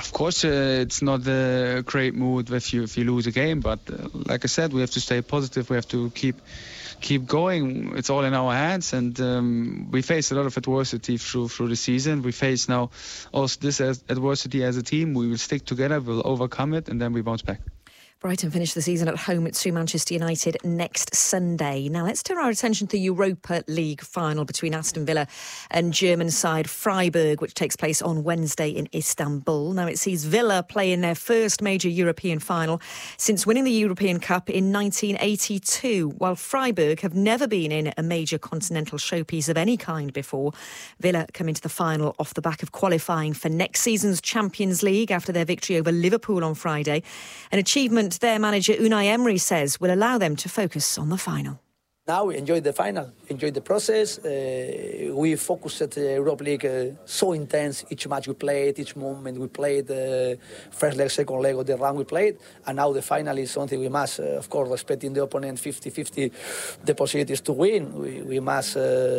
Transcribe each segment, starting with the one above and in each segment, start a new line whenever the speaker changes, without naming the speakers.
of course, it's not a great mood if you lose a game, but like I said, we have to stay positive. We have to keep going. It's all in our hands, and we face a lot of adversity through the season. We face now also this adversity as a team. We will stick together, we'll overcome it, and then we bounce back.
Brighton finish the season at home to Manchester United next Sunday. Now let's turn our attention to the Europa League final between Aston Villa and German side Freiburg, which takes place on Wednesday in Istanbul. Now it sees Villa play in their first major European final since winning the European Cup in 1982, while Freiburg have never been in a major continental showpiece of any kind before. Villa come into the final off the back of qualifying for next season's Champions League after their victory over Liverpool on Friday, an achievement their manager Unai Emery says will allow them to focus on the final.
Now we enjoy the final, enjoy the process. We focused at the Europa League so intense. Each match we played, each moment we played, first leg, second leg of the round we played. And now the final is something we must, of course, respecting the opponent 50-50, the possibilities to win. We must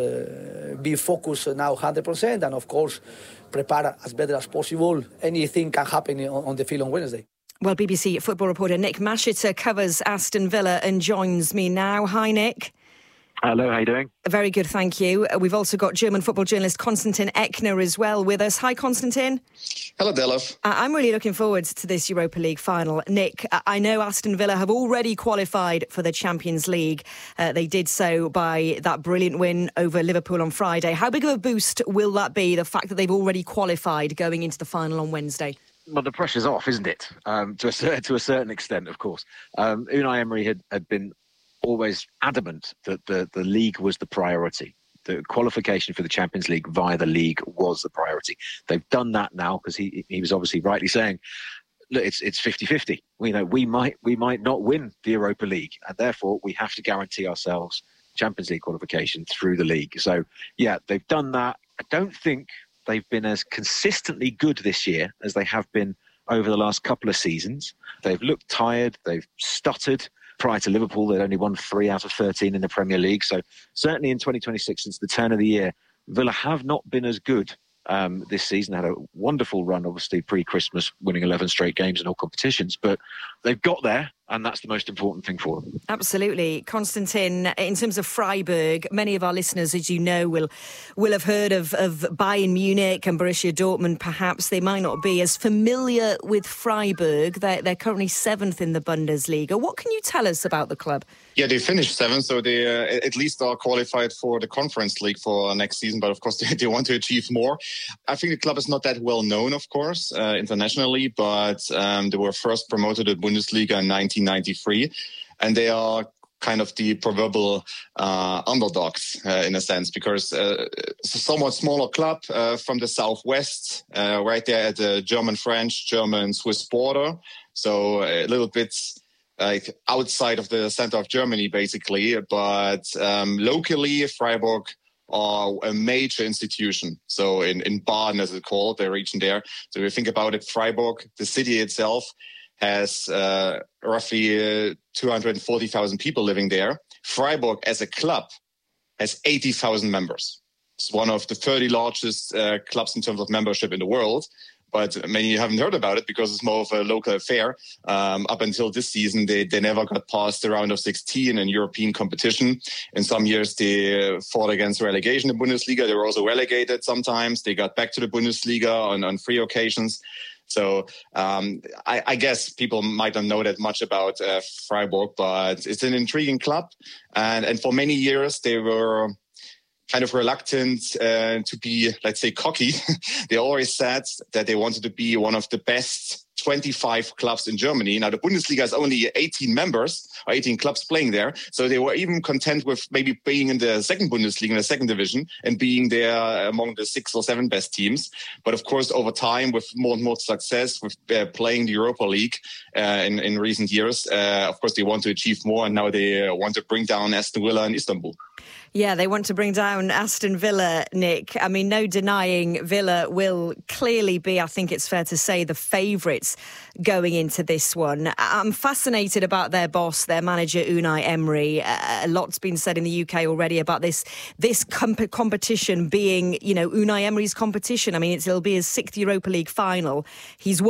be focused now 100% and, of course, prepare as better as possible. Anything can happen on the field on Wednesday.
Well, BBC football reporter Nick Mashiter covers Aston Villa and joins me now. Hi, Nick.
Hello, how are you doing?
Very good, thank you. We've also got German football journalist Konstantin Eckner as well with us. Hi, Konstantin.
Hello, Delov.
I'm really looking forward to this Europa League final. Nick, I know Aston Villa have already qualified for the Champions League. They did so by that brilliant win over Liverpool on Friday. How big of a boost will that be, the fact that they've already qualified going into the final on Wednesday?
Well, the pressure's off, isn't it? To a certain extent, of course. Unai Emery had been always adamant that the league was the priority. The qualification for the Champions League via the league was the priority. They've done that now because he was obviously rightly saying, look, it's 50-50. We might not win the Europa League, and therefore we have to guarantee ourselves Champions League qualification through the league. So, yeah, they've done that. I don't think they've been as consistently good this year as they have been over the last couple of seasons. They've looked tired, they've stuttered. Prior to Liverpool, they'd only won 3 out of 13 in the Premier League. So certainly in 2026, since the turn of the year, Villa have not been as good this season. Had a wonderful run, obviously, pre-Christmas, winning 11 straight games in all competitions. But they've got there, and that's the most important thing for them.
Absolutely. Konstantin, in terms of Freiburg, many of our listeners, as you know, will have heard of Bayern Munich and Borussia Dortmund, perhaps. They might not be as familiar with Freiburg. They're currently 7th in the Bundesliga. What can you tell us about the club?
Yeah, they finished 7th, so they at least are qualified for the Conference League for next season, but of course they want to achieve more. I think the club is not that well known, of course, internationally, but they were first promoted to Bundesliga in 1993, and they are kind of the proverbial underdogs in a sense, because it's a somewhat smaller club from the southwest, right there at the German-French-German-Swiss border, so a little bit like outside of the center of Germany, basically. But locally, Freiburg are a major institution. So in Baden, as it's called, the region there. So if you think about it, Freiburg, the city itself, has roughly 240,000 people living there. Freiburg, as a club, has 80,000 members. It's one of the 30 largest clubs in terms of membership in the world. But many haven't heard about it because it's more of a local affair. Up until this season, they never got past the round of 16 in European competition. In some years, they fought against relegation in Bundesliga. They were also relegated sometimes. They got back to the Bundesliga on 3 occasions. So I guess people might not know that much about Freiburg, but it's an intriguing club. And for many years, they were kind of reluctant to be, let's say, cocky. They always said that they wanted to be one of the best 25 clubs in Germany. Now, the Bundesliga has only 18 members, or 18 clubs playing there. So they were even content with maybe being in the second Bundesliga, in the second division, and being there among the 6 or 7 best teams. But of course, over time, with more and more success, with playing the Europa League in recent years, of course, they want to achieve more. And now they want to bring down Aston Villa in Istanbul.
Yeah, they want to bring down Aston Villa, Nick. I mean, no denying Villa will clearly be, I think it's fair to say, the favourites going into this one. I'm fascinated about their boss, their manager, Unai Emery. A lot's been said in the UK already about this competition being, Unai Emery's competition. I mean, it'll be his 6th Europa League final. He's